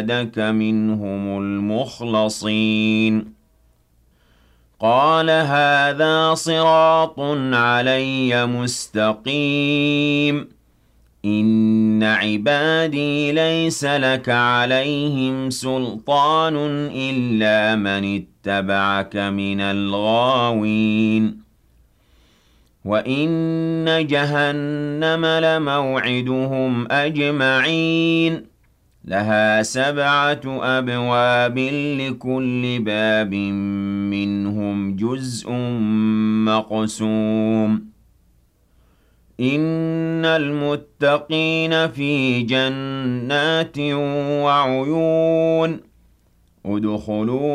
عبادك منهم المخلصين قال هذا صراط علي مستقيم إن عبادي ليس لك عليهم سلطان إلا من اتبعك من الغاوين وَإِنَّ جَهَنَّمَ لَمَوْعِدُهُمْ أَجْمَعِينَ لَهَا 7 أَبْوَابٍ لِكُلِّ بَابٍ مِّنْهُمْ جُزْءٌ مَّقْسُومٌ إِنَّ الْمُتَّقِينَ فِي جَنَّاتٍ وَعُيُونٍ ادْخُلُوا